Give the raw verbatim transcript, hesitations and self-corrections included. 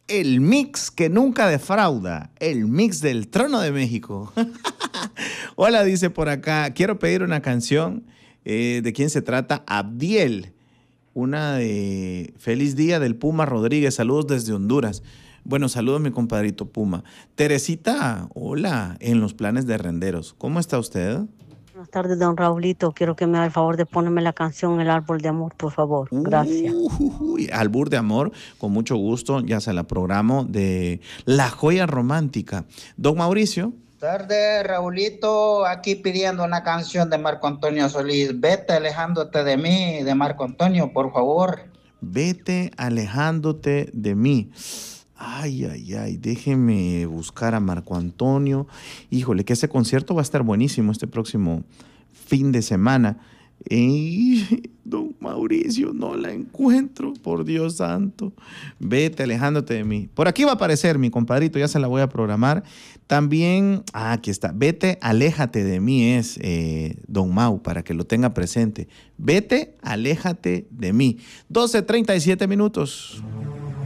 el mix que nunca defrauda, el mix del Trono de México. Hola, dice por acá, quiero pedir una canción. Eh, ¿De quién se trata? Abdiel, una de Feliz Día del Puma Rodríguez, saludos desde Honduras. Bueno, saludos mi compadrito Puma. Teresita, hola, en los planes de Renderos, ¿cómo está usted? Buenas tardes, don Raulito. Quiero que me haga el favor de ponerme la canción El Árbol de Amor, por favor. Gracias. Uy, Albur de Amor, con mucho gusto, ya se la programo de La Joya Romántica. Don Mauricio. Tarde, Raulito, aquí pidiendo una canción de Marco Antonio Solís. Vete alejándote de mí, de Marco Antonio, por favor. Vete alejándote de mí. Ay, ay, ay, déjeme buscar a Marco Antonio. Híjole, que ese concierto va a estar buenísimo este próximo fin de semana. Y don Mauricio, no la encuentro, por Dios santo. Vete alejándote de mí. Por aquí va a aparecer mi compadrito, ya se la voy a programar. También, ah, aquí está, vete, aléjate de mí es eh, don Mau, para que lo tenga presente. Vete, aléjate de mí. doce treinta y siete minutos.